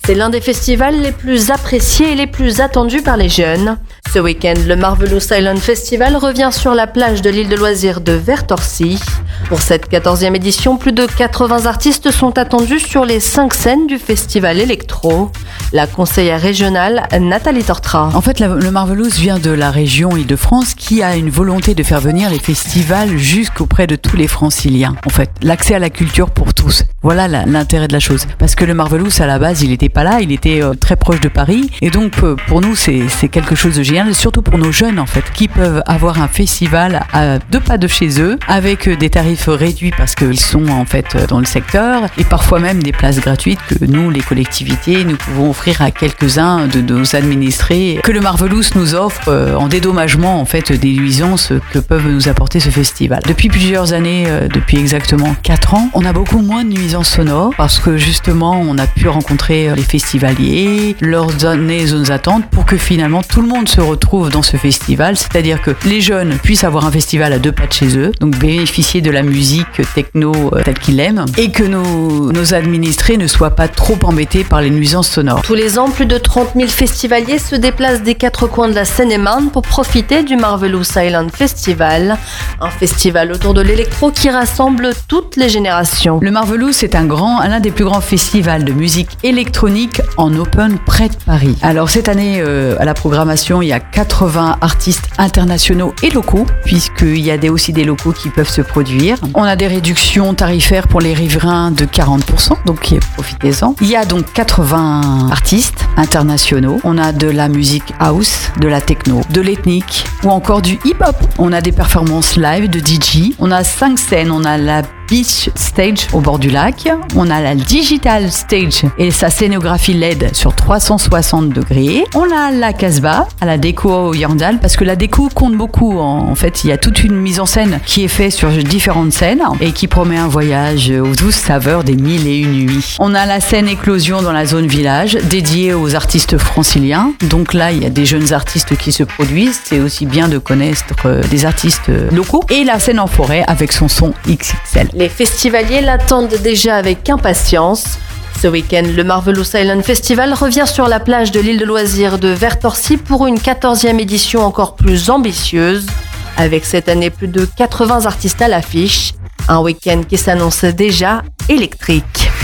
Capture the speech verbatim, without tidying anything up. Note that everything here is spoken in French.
C'est l'un des festivals les plus appréciés et les plus attendus par les jeunes. Ce week-end, le Marvelous Island Festival revient sur la plage de l'île de loisirs de Vertorcy. Pour cette quatorzième édition, plus de quatre-vingts artistes sont attendus sur les cinq scènes du festival électro. La conseillère régionale, Nathalie Tortra. En fait, le Marvelous vient de la région Île-de-France qui a une volonté de faire venir les festivals jusqu'auprès de tous les franciliens. En fait, l'accès à la culture pour tous. Voilà l'intérêt de la chose. Parce que le Marvelous, à la base, il n'était pas là, il était euh, très proche de Paris. Et donc, euh, pour nous, c'est quelque chose de génial, surtout pour nos jeunes, en fait, qui peuvent avoir un festival à deux pas de chez eux, avec euh, des tarifs réduits parce qu'ils sont, en fait, dans le secteur, et parfois même des places gratuites que nous, les collectivités, nous pouvons offrir à quelques-uns de nos administrés, que le Marvelous nous offre euh, en dédommagement, en fait, des nuisances que peuvent nous apporter ce festival. Depuis plusieurs années, euh, depuis exactement quatre ans, on a beaucoup moins de nuisances sonores parce que, justement, on a pu rencontrer les festivaliers, leur donner zones attentes pour que finalement tout le monde se retrouve dans ce festival, c'est-à-dire que les jeunes puissent avoir un festival à deux pas de chez eux, donc bénéficier de la musique techno euh, telle qu'ils l'aiment, et que nos, nos administrés ne soient pas trop embêtés par les nuisances sonores. Tous les ans, plus de trente mille festivaliers se déplacent des quatre coins de la Seine-et-Marne pour profiter du Marvelous Island Festival, un festival autour de l'électro qui rassemble toutes les générations. Le Marvelous est un grand, l'un des plus grands festivals de musique électronique en open près de Paris. Alors cette année, euh, à la programmation, il y a quatre-vingts artistes internationaux et locaux, puisqu'il y a des, aussi des locaux qui peuvent se produire. On a des réductions tarifaires pour les riverains de quarante pour cent, donc profitez-en. Il y a donc quatre-vingts artistes internationaux. On a de la musique house, de la techno, de l'ethnique ou encore du hip-hop. On a des performances live de D J. On a cinq scènes. On a la Beach Stage au bord du lac. On a la Digital Stage et sa scénographie L E D sur trois cent soixante degrés. On a la Casbah à la déco Yandal parce que la déco compte beaucoup. En fait, il y a toute une mise en scène qui est faite sur différentes scènes et qui promet un voyage aux douces saveurs des mille et une nuits. On a la scène Éclosion dans la zone village dédiée aux artistes franciliens. Donc là, il y a des jeunes artistes qui se produisent. C'est aussi bien de connaître des artistes locaux. Et la scène en forêt avec son son X X L. Les festivaliers l'attendent déjà avec impatience. Ce week-end, le Marvelous Island Festival revient sur la plage de l'île de loisirs de Vertorcy pour une quatorzième édition encore plus ambitieuse, avec cette année plus de quatre-vingts artistes à l'affiche. Un week-end qui s'annonce déjà électrique.